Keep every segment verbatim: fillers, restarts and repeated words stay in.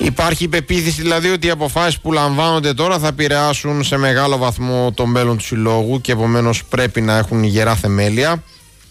Υπάρχει η πεποίθηση δηλαδή ότι οι αποφάσεις που λαμβάνονται τώρα θα επηρεάσουν σε μεγάλο βαθμό το μέλλον του συλλόγου και επομένως πρέπει να έχουν γερά θεμέλια.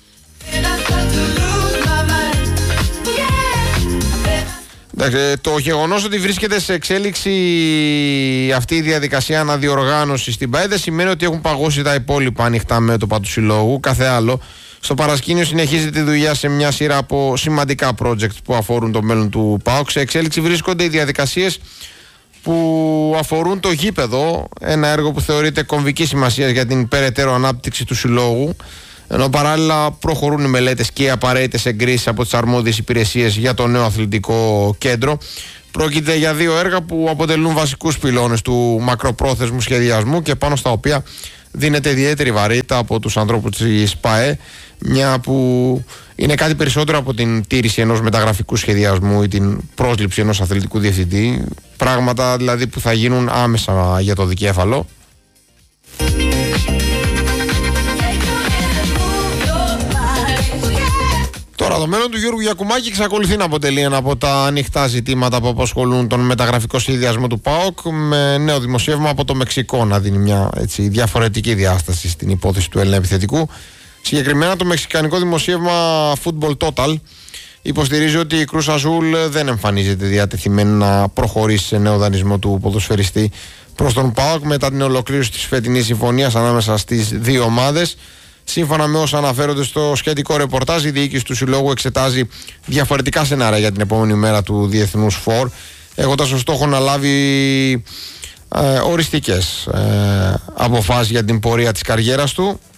Το γεγονός ότι βρίσκεται σε εξέλιξη αυτή η διαδικασία αναδιοργάνωσης στην ΠΑΕ δεν σημαίνει ότι έχουν παγώσει τα υπόλοιπα ανοιχτά μέτωπα του συλλόγου. Κάθε άλλο. Στο παρασκήνιο συνεχίζεται η δουλειά σε μια σειρά από σημαντικά project που αφορούν το μέλλον του ΠΑΟΚ. Σε εξέλιξη βρίσκονται οι διαδικασίες που αφορούν το γήπεδο, ένα έργο που θεωρείται κομβική σημασία για την περαιτέρω ανάπτυξη του συλλόγου. Ενώ παράλληλα προχωρούν οι μελέτες και οι απαραίτητες εγκρίσεις από τις αρμόδιες υπηρεσίες για το νέο αθλητικό κέντρο. Πρόκειται για δύο έργα που αποτελούν βασικούς πυλώνες του μακροπρόθεσμου σχεδιασμού και πάνω στα οποία δίνεται ιδιαίτερη βαρύτητα από τους ανθρώπους της ΠΑΕ, μια που είναι κάτι περισσότερο από την τήρηση ενός μεταγραφικού σχεδιασμού ή την πρόσληψη ενός αθλητικού διευθυντή. Πράγματα δηλαδή που θα γίνουν άμεσα για το δικέφαλο. Τώρα, το μέλλον του Γιώργου Γιακουμάκη εξακολουθεί να αποτελεί ένα από τα ανοιχτά ζητήματα που απασχολούν τον μεταγραφικό σχεδιασμό του ΠΑΟΚ, με νέο δημοσίευμα από το Μεξικό να δίνει μια έτσι, διαφορετική διάσταση στην υπόθεση του Έλληνα επιθετικού. Συγκεκριμένα, το μεξικανικό δημοσίευμα Football Total υποστηρίζει ότι η Cruz Azul δεν εμφανίζεται διατεθειμένη να προχωρήσει σε νέο δανεισμό του ποδοσφαιριστή προς τον ΠΑΟΚ μετά την ολοκλήρωση της φετινής συμφωνίας ανάμεσα στις δύο ομάδες. Σύμφωνα με όσα αναφέρονται στο σχετικό ρεπορτάζ, η διοίκηση του συλλόγου εξετάζει διαφορετικά σενάρια για την επόμενη μέρα του Διεθνούς Φορ, έχοντας ως στόχο να λάβει ε, οριστικές ε, αποφάσεις για την πορεία της καριέρας του.